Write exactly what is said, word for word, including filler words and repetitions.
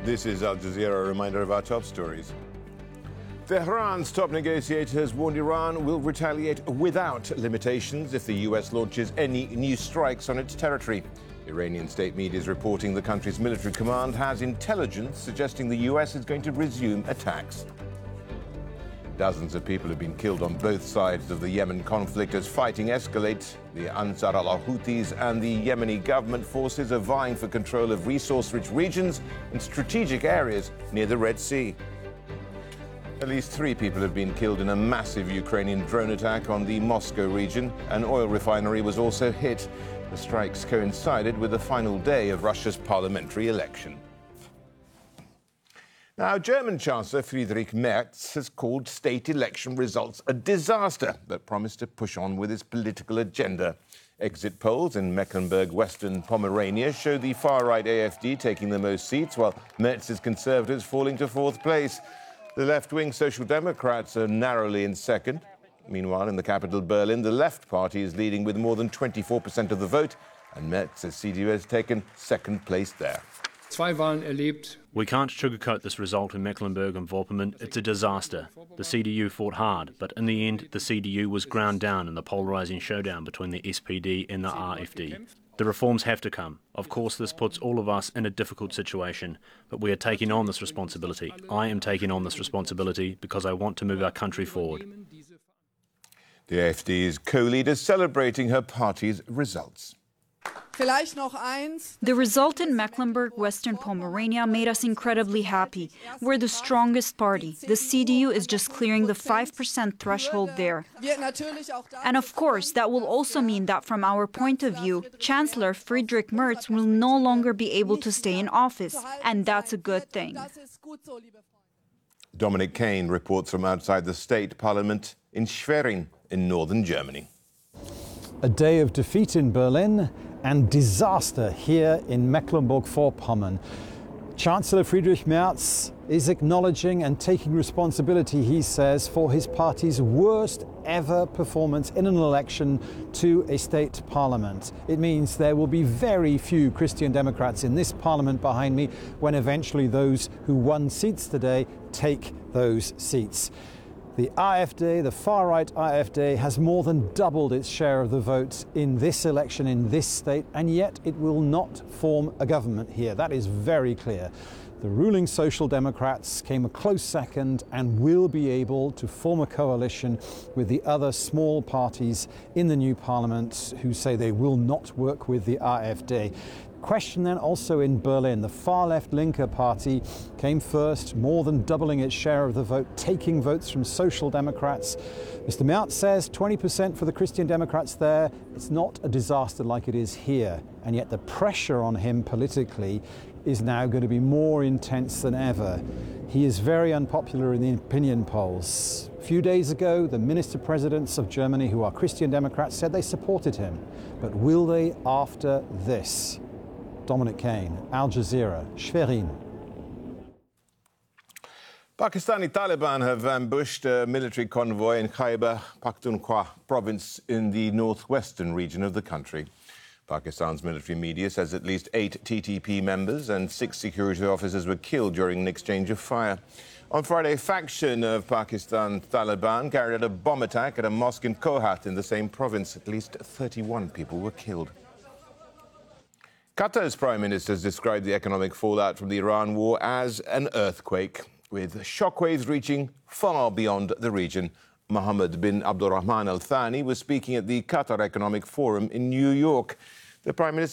This is Al Jazeera, a reminder of our top stories. Tehran's top negotiator has warned Iran will retaliate without limitations if the U S launches any new strikes on its territory. Iranian state media is reporting the country's military command has intelligence suggesting the U S is going to resume attacks. Dozens of people have been killed on both sides of the Yemen conflict as fighting escalates. The Ansar al-Houthis and the Yemeni government forces are vying for control of resource-rich regions and strategic areas near the Red Sea. At least three people have been killed in a massive Ukrainian drone attack on the Moscow region. An oil refinery was also hit. The strikes coincided with the final day of Russia's parliamentary election. Now, German Chancellor Friedrich Merz has called state election results a disaster, but promised to push on with his political agenda. Exit polls in Mecklenburg-Western Pomerania show the far-right A F D taking the most seats, while Merz's Conservatives falling to fourth place. The left-wing Social Democrats are narrowly in second. Meanwhile, in the capital, Berlin, the Left Party is leading with more than twenty-four percent of the vote, and Merz's C D U has taken second place there. We can't sugarcoat this result in Mecklenburg and Vorpommern. It's a disaster. The C D U fought hard, but in the end, the C D U was ground down in the polarising showdown between the S P D and the R F D. The reforms have to come. Of course, this puts all of us in a difficult situation, but we are taking on this responsibility. I am taking on this responsibility because I want to move our country forward. The A F D's co-leader celebrating her party's results. The result in Mecklenburg-Western Pomerania made us incredibly happy. We're the strongest party. The C D U is just clearing the five percent threshold there. And of course, that will also mean that from our point of view, Chancellor Friedrich Merz will no longer be able to stay in office. And that's a good thing. Dominic Kane reports from outside the state parliament in Schwerin in northern Germany. A day of defeat in Berlin and disaster here in Mecklenburg-Vorpommern. Chancellor Friedrich Merz is acknowledging and taking responsibility, he says, for his party's worst ever performance in an election to a state parliament. It means there will be very few Christian Democrats in this parliament behind me when eventually those who won seats today take those seats. The AfD, the far-right AfD, has more than doubled its share of the vote in this election in this state, and yet it will not form a government here. That is very clear. The ruling Social Democrats came a close second and will be able to form a coalition with the other small parties in the new parliament who say they will not work with the AfD. Question then also in Berlin. The far-left Linke Party came first, more than doubling its share of the vote, taking votes from Social Democrats. Mister Merz says twenty percent for the Christian Democrats there. It's not a disaster like it is here. And yet the pressure on him politically is now going to be more intense than ever. He is very unpopular in the opinion polls. A few days ago, the minister-presidents of Germany, who are Christian Democrats, said they supported him. But will they after this? Dominic Kane, Al Jazeera, Schwerin. Pakistani Taliban have ambushed a military convoy in Khyber Pakhtunkhwa province in the northwestern region of the country. Pakistan's military media says at least eight T T P members and six security officers were killed during an exchange of fire. On Friday, a faction of Pakistan Taliban carried out a bomb attack at a mosque in Kohat in the same province. At least thirty-one people were killed. Qatar's Prime Minister has described the economic fallout from the Iran war as an earthquake, with shockwaves reaching far beyond the region. Mohammed bin Abdulrahman Al Thani was speaking at the Qatar Economic Forum in New York. The Prime Minister